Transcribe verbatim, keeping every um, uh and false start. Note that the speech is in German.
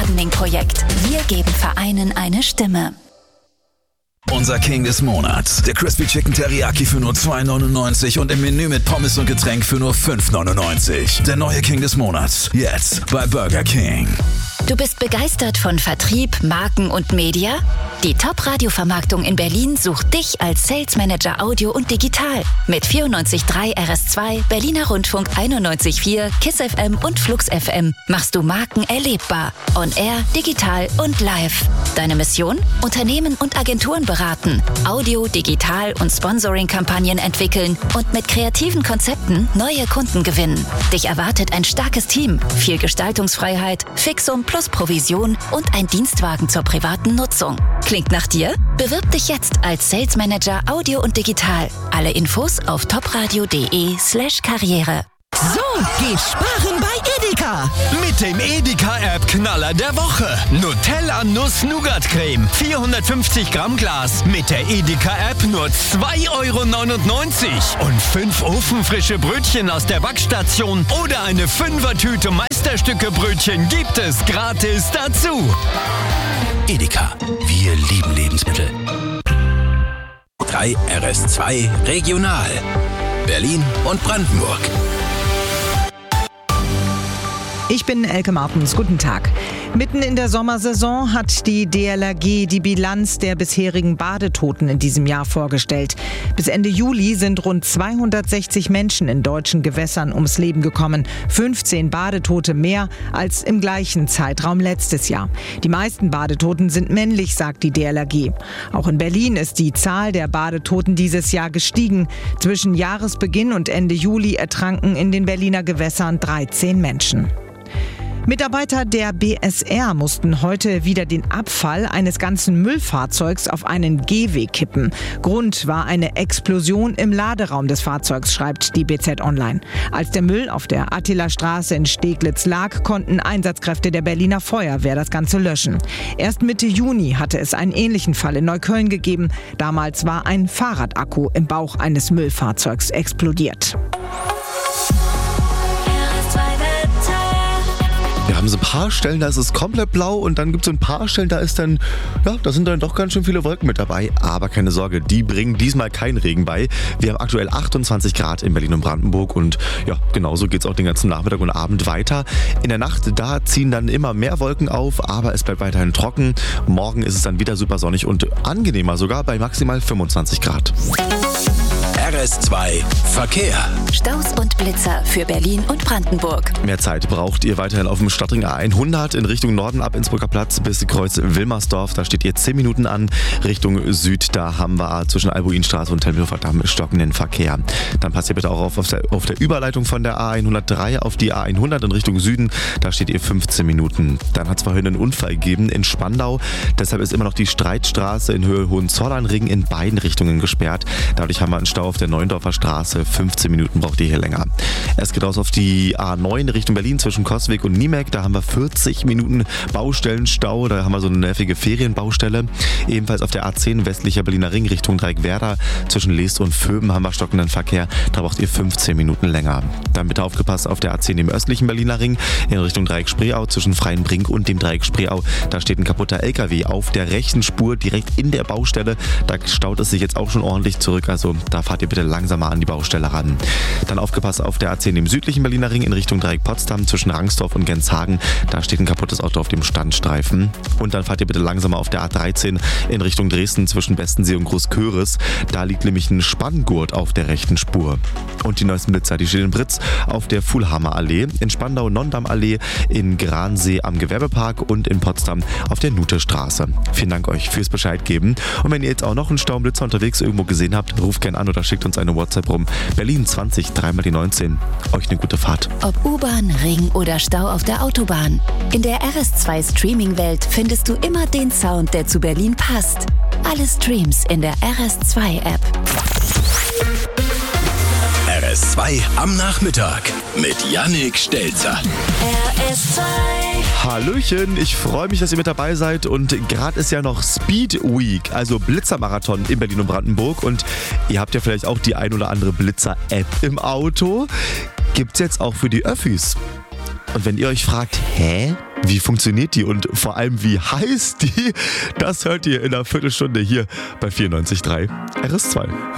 Crowdfunding-Projekt. Wir geben Vereinen eine Stimme. Unser King des Monats. Der Crispy Chicken Teriyaki für nur zwei neunundneunzig und im Menü mit Pommes und Getränk für nur fünf neunundneunzig. Der neue King des Monats. Jetzt bei Burger King. Du bist begeistert von Vertrieb, Marken und Media? Die Top-Radio-Vermarktung in Berlin sucht dich als Sales Manager Audio und Digital. Mit vierundneunzig Komma drei R S zwei, Berliner Rundfunk einundneunzig Komma vier, KISS F M und Flux F M machst du Marken erlebbar. On Air, digital und live. Deine Mission? Unternehmen und Agenturen beraten, Audio, Digital und Sponsoring-Kampagnen entwickeln und mit kreativen Konzepten neue Kunden gewinnen. Dich erwartet ein starkes Team, viel Gestaltungsfreiheit, Fixum plus Provision und ein Dienstwagen zur privaten Nutzung. Klingt nach dir? Bewirb dich jetzt als Sales Manager Audio und Digital. Alle Infos auf topradio.de slash Karriere. So, geh sparen bei Edeka. Mit dem Edeka-App Knaller der Woche. Nutella Nuss Nougat Creme. vierhundertfünfzig Gramm Glas. Mit der Edeka-App nur zwei Euro neunundneunzig. Und fünf ofenfrische Brötchen aus der Backstation oder eine Fünfertüte Meisterstücke Brötchen gibt es gratis dazu. Edeka. Wir lieben Lebensmittel. drei R S zwei Regional. Berlin und Brandenburg. Ich bin Elke Martens. Guten Tag. Mitten in der Sommersaison hat die D L R G die Bilanz der bisherigen Badetoten in diesem Jahr vorgestellt. Bis Ende Juli sind rund zweihundertsechzig Menschen in deutschen Gewässern ums Leben gekommen. fünfzehn Badetote mehr als im gleichen Zeitraum letztes Jahr. Die meisten Badetoten sind männlich, sagt die D L R G. Auch in Berlin ist die Zahl der Badetoten dieses Jahr gestiegen. Zwischen Jahresbeginn und Ende Juli ertranken in den Berliner Gewässern dreizehn Menschen. Mitarbeiter der B S R mussten heute wieder den Abfall eines ganzen Müllfahrzeugs auf einen Gehweg kippen. Grund war eine Explosion im Laderaum des Fahrzeugs, schreibt die B Z Online. Als der Müll auf der Attilastraße in Steglitz lag, konnten Einsatzkräfte der Berliner Feuerwehr das Ganze löschen. Erst Mitte Juni hatte es einen ähnlichen Fall in Neukölln gegeben. Damals war ein Fahrradakku im Bauch eines Müllfahrzeugs explodiert. Wir haben so ein paar Stellen, da ist es komplett blau und dann gibt es so ein paar Stellen, da ist dann, ja, da sind dann doch ganz schön viele Wolken mit dabei. Aber keine Sorge, die bringen diesmal keinen Regen bei. Wir haben aktuell achtundzwanzig Grad in Berlin und Brandenburg und ja, genauso geht es auch den ganzen Nachmittag und Abend weiter. In der Nacht, da ziehen dann immer mehr Wolken auf, aber es bleibt weiterhin trocken. Morgen ist es dann wieder super sonnig und angenehmer sogar bei maximal fünfundzwanzig Grad. R S zwei Verkehr. Staus und Blitzer für Berlin und Brandenburg. Mehr Zeit braucht ihr weiterhin auf dem Stadtring A hundert in Richtung Norden ab Innsbrucker Platz bis Kreuz Wilmersdorf. Da steht ihr zehn Minuten an. Richtung Süd, da haben wir zwischen Albuinstraße und Tempelhofer Damm stockenden Verkehr. Dann passt ihr bitte auch auf, auf, der, auf der Überleitung von der A hundertdrei auf die A hundert in Richtung Süden. Da steht ihr fünfzehn Minuten. Dann hat es vorhin einen Unfall gegeben in Spandau. Deshalb ist immer noch die Streitstraße in Höhe Hohenzollernring in beiden Richtungen gesperrt. Dadurch haben wir einen Stau auf der Neuendorfer Straße. fünfzehn Minuten braucht ihr hier länger. Es geht raus auf die A neun Richtung Berlin zwischen Coswig und Niemek. Da haben wir vierzig Minuten Baustellenstau. Da haben wir so eine nervige Ferienbaustelle. Ebenfalls auf der A zehn westlicher Berliner Ring Richtung Dreieckwerder. Zwischen Leest und Vöben haben wir stockenden Verkehr. Da braucht ihr fünfzehn Minuten länger. Dann bitte aufgepasst auf der A zehn im östlichen Berliner Ring in Richtung Dreieck-Spreeau zwischen Freienbrink und dem Dreieck-Spreeau. Da steht ein kaputter L K W auf der rechten Spur direkt in der Baustelle. Da staut es sich jetzt auch schon ordentlich zurück. Also da fahrt ihr bitte langsamer an die Baustelle ran. Dann aufgepasst auf der A zehn im südlichen Berliner Ring in Richtung Dreieck-Potsdam zwischen Rangsdorf und Genshagen. Da steht ein kaputtes Auto auf dem Standstreifen. Und dann fahrt ihr bitte langsamer auf der A dreizehn in Richtung Dresden zwischen Bestensee und Großköris. Da liegt nämlich ein Spanngurt auf der rechten Spur. Und die neuesten Blitzer, die stehen in Britz auf der Fuhlhammer Allee, in Spandau Nondam Allee, in Gransee am Gewerbepark und in Potsdam auf der Nutestraße. Vielen Dank euch fürs Bescheid geben. Und wenn ihr jetzt auch noch einen Staublitzer unterwegs irgendwo gesehen habt, ruft gerne an oder schickt uns eine WhatsApp rum. Berlin zwanzig, dreimal die neunzehn. Euch eine gute Fahrt. Ob U-Bahn, Ring oder Stau auf der Autobahn. In der R S zwei Streaming-Welt findest du immer den Sound, der zu Berlin passt. Alle Streams in der R S zwei App. R S zwei am Nachmittag mit Yannick Stelzer. R S zwei. Hallöchen, ich freue mich, dass ihr mit dabei seid und gerade ist ja noch Speed Week, also Blitzermarathon in Berlin und Brandenburg und ihr habt ja vielleicht auch die ein oder andere Blitzer-App im Auto. Gibt's jetzt auch für die Öffis. Und wenn ihr euch fragt, hä? Wie funktioniert die und vor allem wie heißt die? Das hört ihr in einer Viertelstunde hier bei vierundneunzig Komma drei R S zwei.